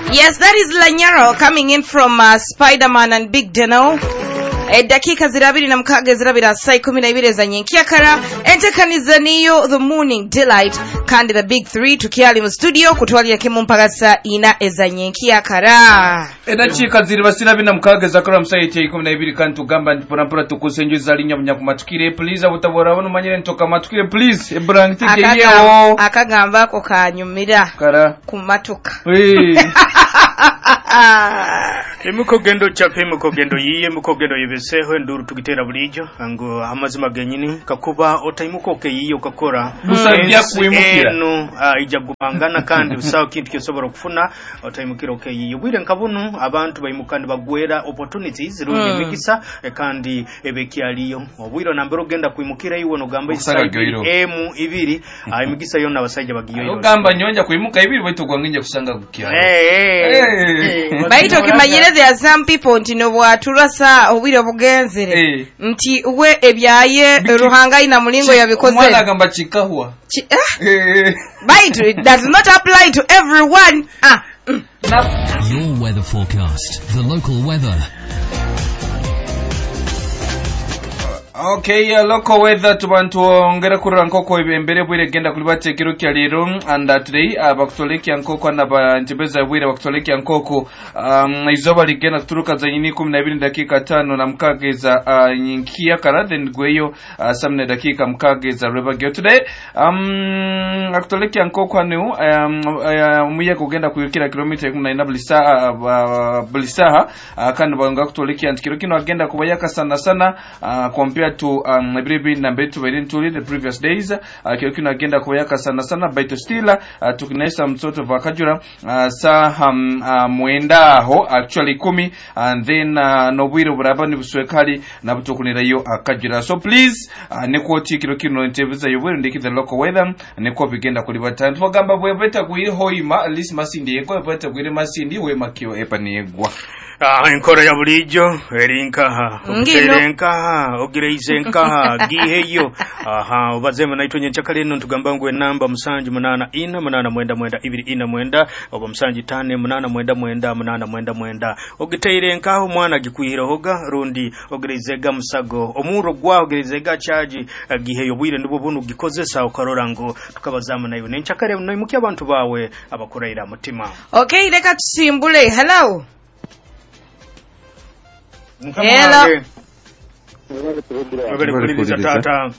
Yes, that is Lanyaro coming in from Spider-Man and Big Deno. Dakika zirabiri na mkaga zirabira saa 12 za nyenkiakara entekaniza niyo the morning delight kandi the big 3 tukiali mu studio kutwali yakimu mpaka saa 4 eza nyenkiakara dakika zirabasira bina mkaga zakora msaite 12 kandi tugamba mpora tukusenjuza linya munyakumatukire please abutabora bono manyire ntoka matukire please ebrangitike yewo akagamba ko kanyumira kara kumatuka Emukogendo chape mukogendo yiye mukogendo yebeseho nduru tugitera bulijo ngo amazima genyini kakuba otayimuko ke yiyo kakora musabya kwimukira no ija gupangana kandi usaho kintu cyosobora kufuna otayimukira ke yiyo bwire nkabunu abantu bayimukandi bagwera opportunities rundi migisa kandi ebekyaliyo obwiro nambero genda kwimukira yiwo no gamba emu ibiri imigisa yona abasajja bagiyo gamba nyonja kwimuka ibiri baitu gwanginje kusanga gukyalo baito kimanyire there are some people ntino bwaturasa obwiro bugenzere nti we ebyaye ruhanga ina mulingo yabikoze mwana gamba chikahwa baito it does not apply to everyone Your weather forecast, the local weather. Okay, local weather tubantu ongera kurura nkoko embere bwire genda kulibate kiro kya lero and today bakutoleki nkoko na bantibeza bwire bakutoleki nkoko izoba ligenda kuturuka za nyini 12 dakika 5 na mkageza nyinkia kara then gweyo 7 dakika mkageza rebagyo today akutoleki nkoko anu umuye kugenda kuyukira kilomita 14 bilisaha kandi banga kutoleki kiro kino agenda kubayaka sana compare to maybe number 2 within the previous days kino agenda kuyaka sana baito still tukinesa mtoto vakajura saa mwenda ho actually 10 and then nobwiro burabani buswekali na butokunira yo akajura so please neko tikiro kino ntebuza yo ndiki the local weather neko bigenda kulibata twagamba bwe beta kuire hoima at least masindi yego beta kuire masindi we makio epanegwa enkora ya bulijo erinkaha ogerenkaha ogereizenkaha giheyo obazema naitwe nyenchakale no tugamba ngwe namba musanji 8 oba musanji 5 ogiteirenkaho mwana gikuhira hoga rundi ogereizega musago omuro gwa ogereizega charge giheyo bwire ndibo bunu gikozesa okarora ngo tukabazama nayo nenchakale no imuki abantu bawe abakuraira mutima. Okay, reka tusimbule. Hello. Hello. Kuliriza tata.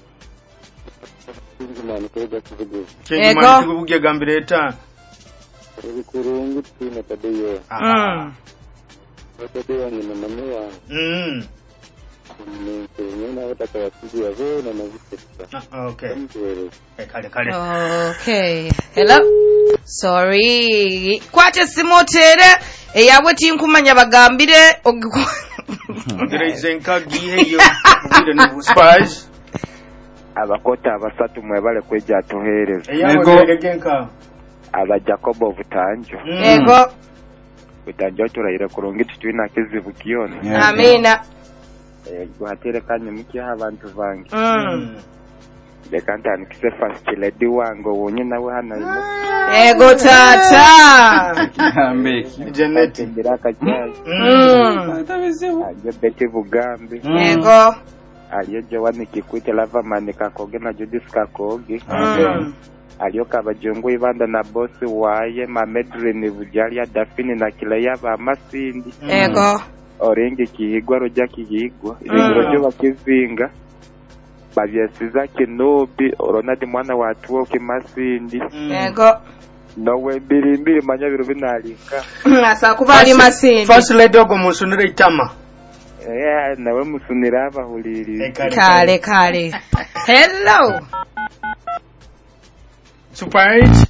Ego. Kubugia gambireta. Kurungu tuna tadeyo. Tadeyo ni mamanuwa. Okay. Kale. Okay. Hello. Sorry. Kwate simotere eyabwe tinkumanya bagambire Ogereizenka giheyo bwire no spies abakota abasatu mwebale kweja tohereza ego aba Jacob obutanjo ego butanjo turayira kurungi tutwina kizibu kiyone amina guhatere kanye mukiha abantu bangi lekanta nikise first lady wango wonye nawe hana ego tata ambeki Janet biraka cyane Bete Bugambi ego aliyo Joani Kikwete lava manika koge na Judith Kakoge aliyo kabajungu ibanda na boss waye Mamedrine Bujalia Dafini na Kilaya ba Masindi ego Orenge kihigwa roja kihigwa rojo bakizinga bavyasiza Kinobi Ronald mwana watu woke Masindi ego nowe mbiri manyabiro binalinka asa kubali Masindi first lady ogo musunire itama nawe musunira abahuliri kale hello surprise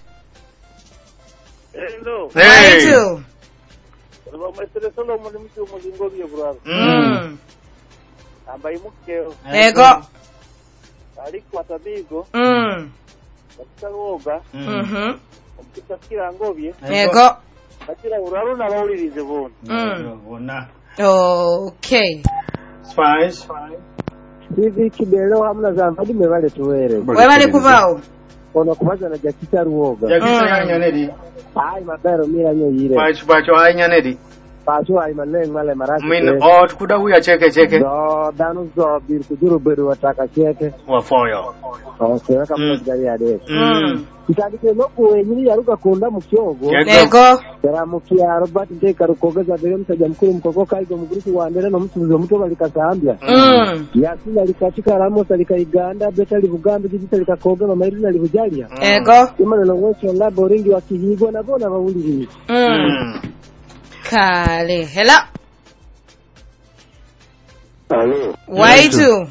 hello hey Mr. Solomon mtu mulingo bye brother ambaye mukeo ego alikuwa tabigo Kitawoga Kitakira ngobye ego akira uraruna bawulirize bona okay spies bibi kibelo hamna za mbadi mebale tuwere webale kubao ono kubaza na jakita ruoga jakita yanyaneri ai mabero mira nyoyire bacho yanyaneri pacho ai maneng male marasi min tukuda huya cheke do danu zo bir kujuru beru wataka cheke wa foyo okay kama gari ade kitandike loku enyiri yaruka kunda mukyogo ego era mukia Robert ndeka rukogeza bere mtaja mkuru mkoko kaigo mugrusi waandere no mutuzo muto balikasambya yasila likachika ramo salikaiganda beta libugambe kijita likakoga mamairi na libujalia ego imana no wocho labo ringi wakihigo na bona bawuliri kale hela alo waitu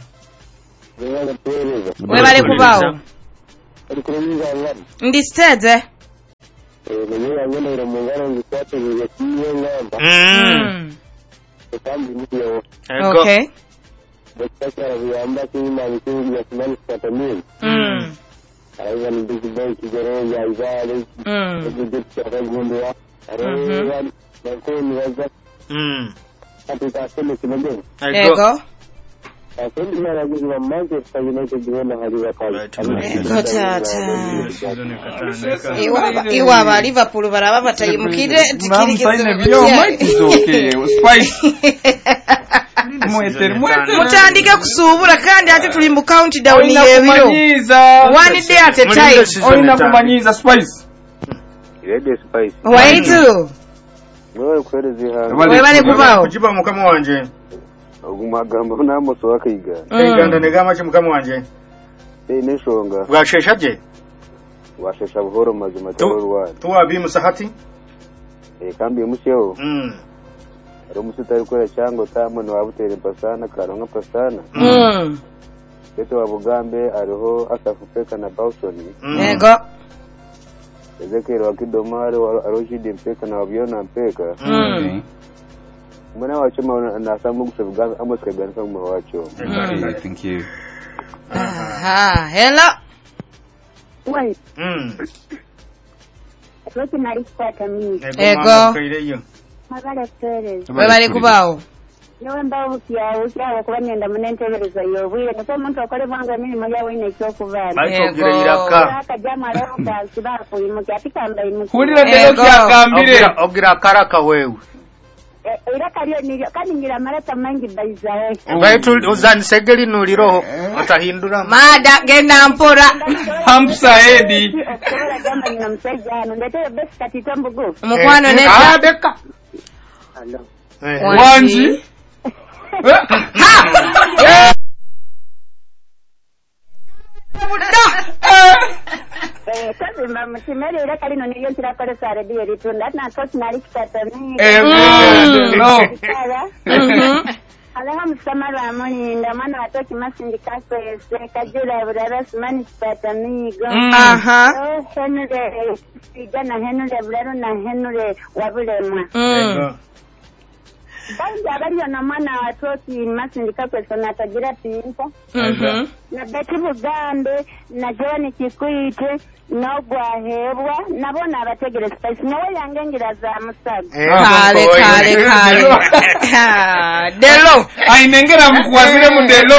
webale kubao ndistede mwenye ngene ile mungano ngipate ile ngamba okay bekaka yamba kima nikingi ya kimani katamini aiwa ndizi boy kijero ya izale ndizi tsagundwa are nakoni waza katika sema kimende ego asendi mara guzi wa manke tsagina kujona hadi wakati ego tata iwa ba Liverpool baraba batayimukire tikirikizira byo maizoke spice mutandike kusubura kandi ate tuli mu countdown yebiro one day at a time oina kumanyiza spice Red spice waitu wewe kweli ziha wewe bale kubao kujiba mukama wanje ogumagambo namo so akayiga iganda negama chi mukama wanje neshonga bwasheshaje washesha buhoro mazima tawarwa tuwabi musahati kambi musyo ro musitari kwera chango tamo no wabutere pasana karonga pasana keto wabugambe ariho asafupeka na Bawsoni ego ezekero wakidomaro arojide mpeka na wabiona mpeka mwana wachoma na samu kusebugambe amoske ganfa mu wacho thank you hello wait Roki nalipata mimi ego magala Perez webale kubao Niwe mbaho ukiawo kuba nyenda munentebereza yobwire nko muntu akore banga mimi mujyawe ine cyo kuvana bayitongera iraka akajama rero basiba kuyimuka atikamba imuka kurira dero kyakambire obgira karaka wewe iraka lyo ni kandi ngira marata mangi bayizawe bayitu uzanisegeli nuliro atahindura mada genda mpora hamsa edi okora gamba nina msajano ndete best katitombugo mukwano neta deka hello wanji kazi mama simere ira kalino niyo tira kore sare di ritunda na coach nari kitani no alaha msamara moni ndamana watoki masindika se kajira burara smani kitani go henure sigana henure buraro na henure waburema banja bariyo na mwana watoki masindika kwesona tagira pinko na beti bugambe na joni kikuite no gwahebwa nabona abategere spice nawe yangengira za musaga kale delo ainengera mukwazire mu delo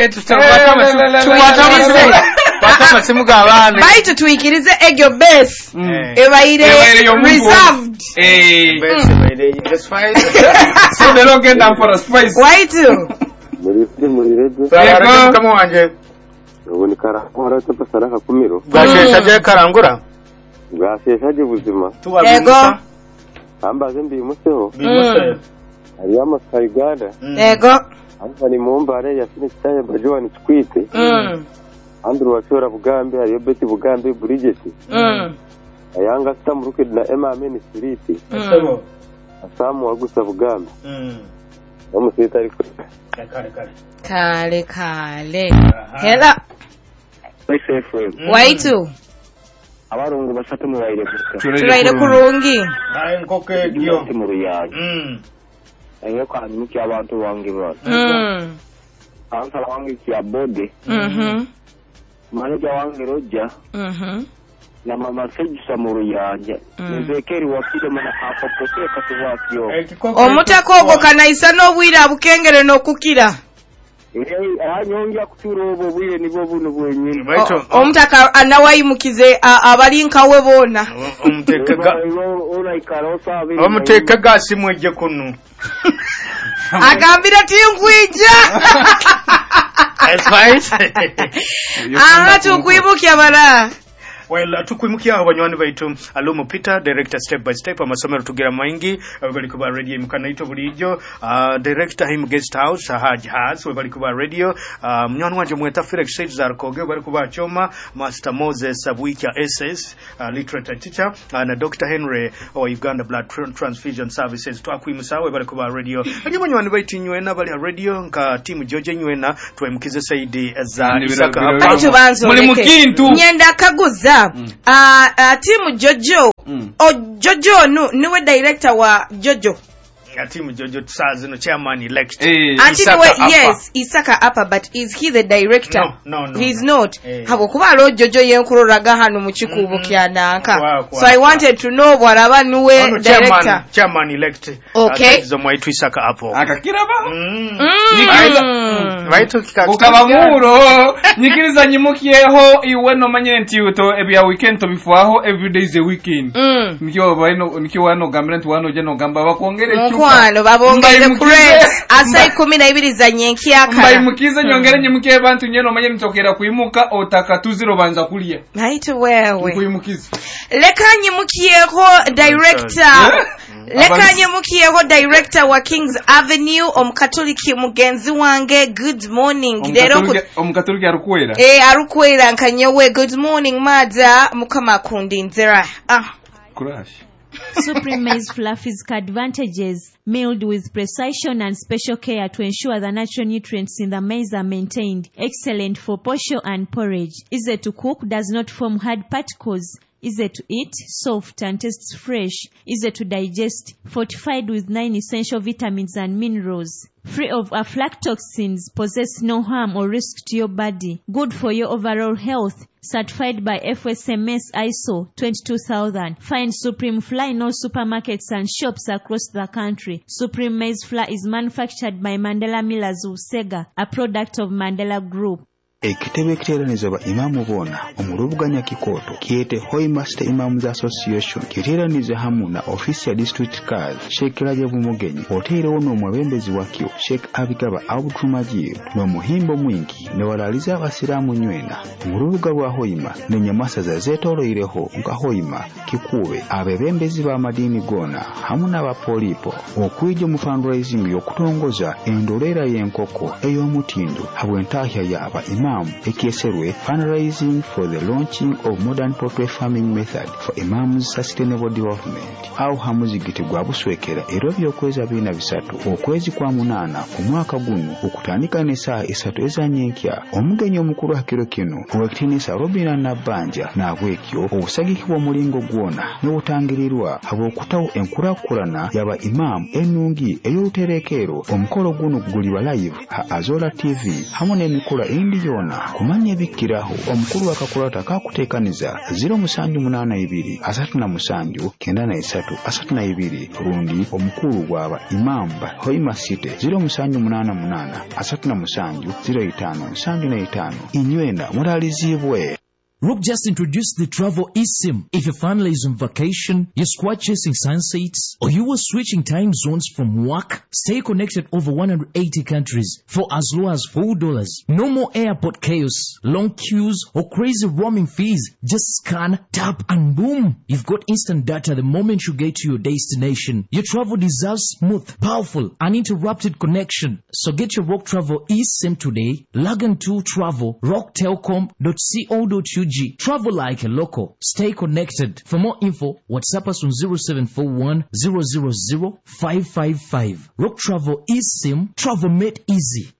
batama simuga abana baitu tuikirize egyo base ebaire reserved base baire so delo genda for a spice waitu muri rede kama wanje uboni karangura tapasara hakumiro bwashesha je karangura bwashesha je buzima ego ambaze mbi museho ari amasaigada ego anta ni mumbare yasine kitaye bajo ni twite andru wasora bugambe ayo beti bugambe burigeti ayanga stamuruke na emameni street asamu wagusa bugambe bamusita ariko kale hela waitu abarungu basatu mu bayire gusa turaire kurungi naye nkoke dio mu ruyaga ayo kwa muki abantu wangi ba ansala wangi kia bode manager wangi roja na mama sejisa mu ruyaga nezekeri wakide mana akopoteka tuwakyo omutakogo kanaisa n'obwira bukengere n'okukira anyongya kutura obwo bwire nibwo buno bwenyini omutaka anawayimukize abali nkawe boona omuteka gasi mweje kunu agambira tinkwija that's right tukwibukia bara. Well, tukwimukia abanywanyi baitu Alumo Peter, director step by step amasomero tugira maingi bali kuba radio mukanaito bulijo director him guest house Haj bali kuba radio mnywanyi wanje mweta Felix Said Zarkoge bali kuba choma Master Moses Abwika SS literature teacher na Dr Henry wa Uganda Blood Transfusion Services twakwimusawe bali kuba radio abanywanyi baitu nywena bali radio nka team George nywena twemukize Saidi za Isaka hapa muli mukintu nyenda kaguza timu Jojo Jojo niwe director wa Jojo timu Jojo says no chairman elect yes Isaka Upper, but is he the director? No. He's not. Habo kubalo Jojo yenkuroraga hano mu kikubo kyananka. So I wanted to know bwaraba niwe director. Chairman elect. Okay. Zo mwaitu Isaka hapo. Akakiraba? Right ukabamuro nyikiriza nyimukieho iwe no manyene ntiuto ebya weekend to bifuaho every day is a weekend. Nikiwa no gamblant wano je no gamba bakuongere kwano babongere kure asa 12 za nyenki yakara mbayimukize nyongere nyimuke bantu nyeno manye ntokera kuimuka otaka tuziro banza kulia naito wewe kuimukize lekanye mukiyeho director lekanye mukiyeho director wa Kings Avenue omukatoliki mugenzi wange good morning lero omukatoliki arukwera arukwera nkanyewe good morning mada mukama kundi nzera crash Supreme Maize Flour physical advantages, milled with precision and special care to ensure the natural nutrients in the maize are maintained. Excellent for posho and porridge. Easy to cook, does not form hard particles. Easy to eat, soft and tastes fresh. Easy to digest, fortified with 9 essential vitamins and minerals. Free of aflatoxins, possess no harm or risk to your body. Good for your overall health. Certified by FSMS ISO 22000. Find Supreme Flour in all supermarkets and shops across the country. Supreme Maize Flour is manufactured by Mandela Millers Usega, a product of Mandela Group. Ekitebe ekiteeraniza ba imamu boona omuluvuganya kikooto kiyete Hoima State Imams Association kiteeraniza hamu na ofisi ya district card Sheikh Rajabu Mugenyi oteerewo n'omwebembezi wakyo Sheikh Abigaba Abdulmajid n'omuhimbo mwingi ne walaliza abasiraamu nywena omulubuga lwa Hoima n'ennyamasa zeetooloireho nka Hoima kikuube abebembezi b'amadiini goona hamu n'abapolipo okwijja mu fundraising y'okutongoza endoleera y'enkoko ey'omutindo habw'entaahya y'aba Ekieserwe fundraising for the launching of modern poultry farming method for Imams sustainable development. Au hamuzigiti gwa buswekera ero byokweza bina bisatu okwezi kwa 8 ku mwaka guno okutandika ne saa 3 ezanyenkya omugenyi omukulu hakiro kino owekitinisa Robina Nabanja na bwekyo obusagikibwa mulingo gwona ne butangirirwa habwokutawo enkurakurana yaba imam enungi ey'oluterekero omukolo guno gulibwa live ha Azola TV hamu n'emikolo indi yona kumanya bikiraho omukulu akakulata kakutekaniza 0782 37 93 rundi omukulu gwaba imamba Hoima City 0788 37 05 inywena muralizibwe. Rook just introduced the travel eSIM. If your family is on vacation, you're squad chasing sunsets, or you were switching time zones from work, stay connected over 180 countries for as low as $4. No more airport chaos, long queues, or crazy roaming fees. Just scan, tap, and boom! You've got instant data the moment you get to your destination. Your travel deserves smooth, powerful, uninterrupted connection. So get your Rock Travel eSIM today. Log on to travel, rocktelcom.co.ug. Travel like a local. Stay connected. For more info, WhatsApp us on 0741 000 555. Rock Travel eSIM. Travel made easy.